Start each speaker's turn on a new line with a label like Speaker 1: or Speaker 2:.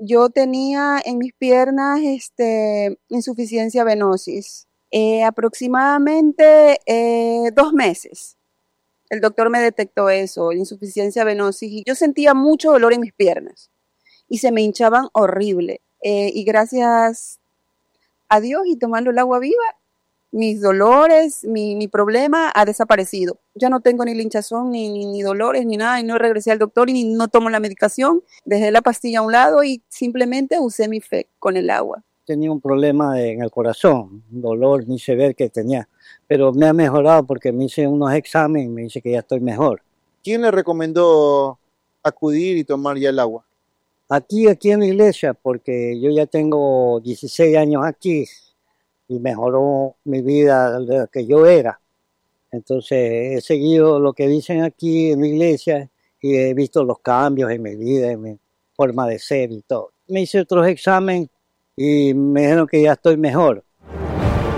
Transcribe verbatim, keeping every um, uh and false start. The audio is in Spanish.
Speaker 1: Yo tenía en mis piernas este, insuficiencia venosis, eh, aproximadamente eh, dos meses. El doctor me detectó eso, insuficiencia venosis, y yo sentía mucho dolor en mis piernas y se me hinchaban horrible. Eh, y gracias a Dios y tomando el agua viva, mis dolores, mi, mi problema ha desaparecido. Ya no tengo ni hinchazón, ni, ni, ni dolores, ni nada, y no regresé al doctor y ni, no tomo la medicación. Dejé la pastilla a un lado y simplemente usé mi fe con el agua.
Speaker 2: Tenía un problema en el corazón, un dolor muy severo que tenía, pero me ha mejorado porque me hice unos exámenes y me dice que ya estoy mejor.
Speaker 3: ¿Quién le recomendó acudir y tomar ya el agua?
Speaker 2: Aquí, aquí en la iglesia, porque yo ya tengo dieciséis años aquí y mejoró mi vida de lo que yo era. Entonces he seguido lo que dicen aquí en la iglesia y he visto los cambios en mi vida, en mi forma de ser y todo. Me hice otros exámenes y me dijeron que ya estoy mejor.